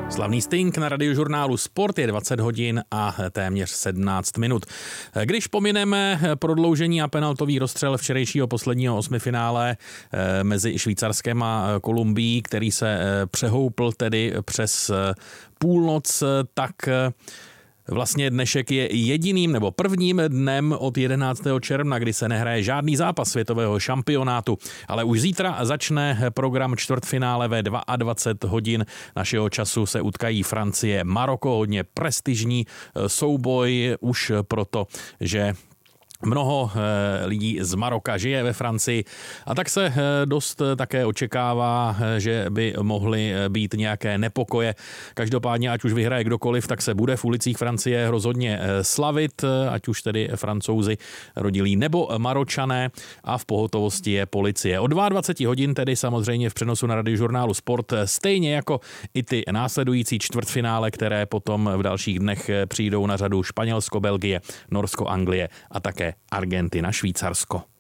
Slavný Sting na radiožurnálu Sport je 20 hodin a téměř 17 minut. Když pomineme prodloužení a penaltový rozstřel včerejšího posledního osmifinále mezi Švýcarskem a Kolumbií, který se přehoupl tedy přes půlnoc, tak vlastně dnešek je jediným nebo prvním dnem od 11. června, kdy se nehraje žádný zápas světového šampionátu. Ale už zítra začne program čtvrtfinále ve 22 hodin našeho času se utkají Francie, Maroko, hodně prestižní souboj už proto, že mnoho lidí z Maroka žije ve Francii a tak se dost také očekává, že by mohly být nějaké nepokoje. Každopádně, ať už vyhraje kdokoliv, tak se bude v ulicích Francie rozhodně slavit, ať už tedy Francouzi rodilí nebo Maročané, a v pohotovosti je policie. Od 22 hodin tedy samozřejmě v přenosu na radiožurnálu Sport, stejně jako i ty následující čtvrtfinále, které potom v dalších dnech přijdou na řadu: Španělsko, Belgie, Norsko, Anglie a také Argentina, Švýcarsko.